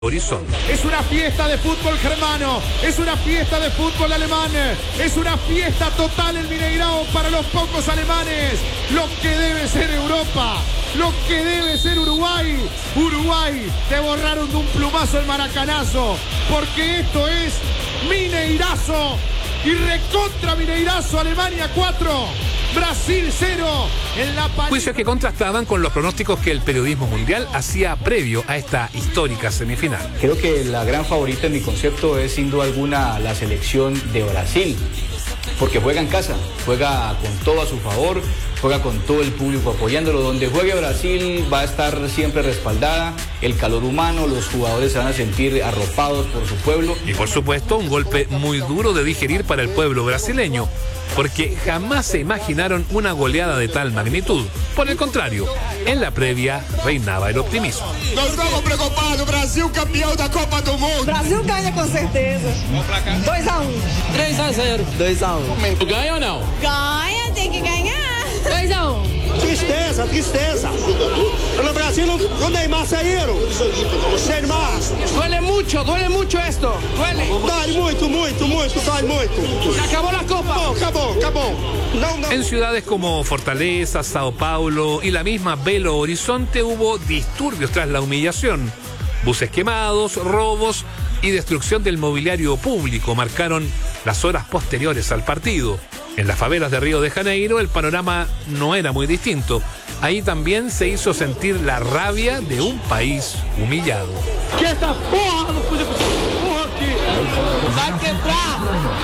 Horizonte. Es una fiesta de fútbol germano, es una fiesta de fútbol alemán, es una fiesta total el Mineirao para los pocos alemanes, lo que debe ser Europa, lo que debe ser Uruguay. Uruguay, te borraron de un plumazo el maracanazo, porque esto es Mineirazo y recontra Mineirazo. Alemania 4, Brasil 0 en la Juicios que contrastaban con los pronósticos que el periodismo mundial hacía previo a esta histórica semifinal. Creo que la gran favorita en mi concepto es sin duda alguna la selección de Brasil, porque juega en casa, juega con todo a su favor, juega con todo el público apoyándolo. Donde juegue Brasil va a estar siempre respaldada, el calor humano, los jugadores se van a sentir arropados por su pueblo. Y por supuesto un golpe muy duro de digerir para el pueblo brasileño, porque jamás se imaginaron una goleada de tal magnitud. Por el contrario, en la previa reinaba el optimismo. Nós estamos preocupados, Brasil campeão da Copa do Mundo. Brasil ganha com certeza. 2-1. 3-0. 2-1. Ganha ou não? Ganha, tem que ganhar. 2-1. Tristeza, tristeza. No Brasil no Neymar saíram. Neymar. Duele mucho esto. Duele. Dói muito, dói muito. Se acabó la copa. Acabó. No. En ciudades como Fortaleza, Sao Paulo y la misma Belo Horizonte hubo disturbios tras la humillación. Buses quemados, robos y destrucción del mobiliario público marcaron las horas posteriores al partido. En las favelas de Río de Janeiro el panorama no era muy distinto. Ahí también se hizo sentir la rabia de un país humillado. Que esta porra não podia porra aqui. Vai quebrar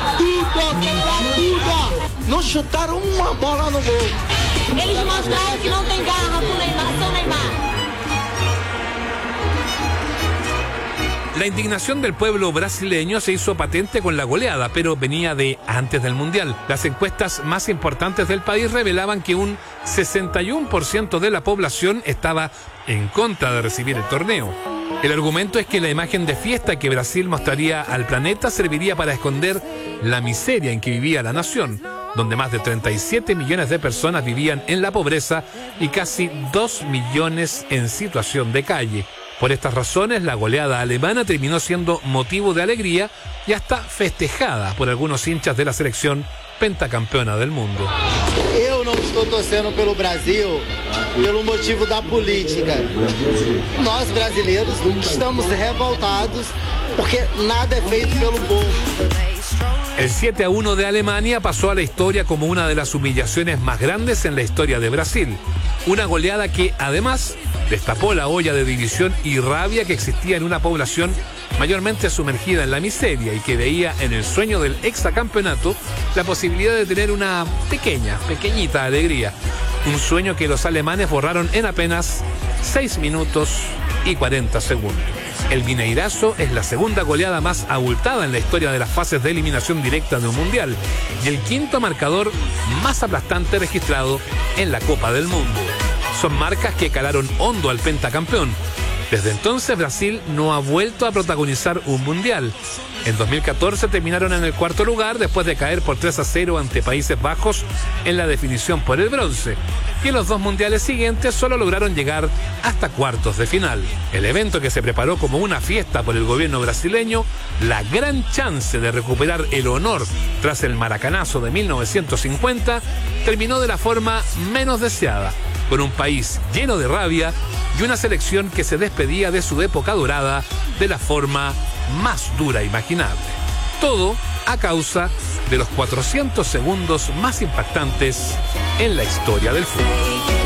tudo. Não chutaram uma bola no gol. Eles mostraram que não tem garra pro Neymar, São Neymar. La indignación del pueblo brasileño se hizo patente con la goleada, pero venía de antes del Mundial. Las encuestas más importantes del país revelaban que un 61% de la población estaba en contra de recibir el torneo. El argumento es que la imagen de fiesta que Brasil mostraría al planeta serviría para esconder la miseria en que vivía la nación, donde más de 37 millones de personas vivían en la pobreza y casi 2 millones en situación de calle. Por estas razones, la goleada alemana terminó siendo motivo de alegría y hasta festejada por algunos hinchas de la selección pentacampeona del mundo. Eu não estou torcendo pelo Brasil pelo motivo da política. Nós brasileiros estamos revoltados porque nada é feito pelo povo. El 7-1 de Alemania pasó a la historia como una de las humillaciones más grandes en la historia de Brasil. Una goleada que, además, destapó la olla de división y rabia que existía en una población mayormente sumergida en la miseria y que veía en el sueño del hexacampeonato la posibilidad de tener una pequeñita alegría. Un sueño que los alemanes borraron en apenas 6 minutos y 40 segundos. El Mineirazo es la segunda goleada más abultada en la historia de las fases de eliminación directa de un mundial y el quinto marcador más aplastante registrado en la Copa del Mundo. Son marcas que calaron hondo al pentacampeón. Desde entonces Brasil no ha vuelto a protagonizar un mundial. En 2014 terminaron en el cuarto lugar después de caer por 3-0 ante Países Bajos en la definición por el bronce. Y en los 2 mundiales siguientes solo lograron llegar hasta cuartos de final. El evento, que se preparó como una fiesta por el gobierno brasileño, la gran chance de recuperar el honor tras el maracanazo de 1950, terminó de la forma menos deseada, con un país lleno de rabia y una selección que se despedía de su época dorada de la forma más dura imaginable. Todo a causa de los 400 segundos más impactantes en la historia del fútbol.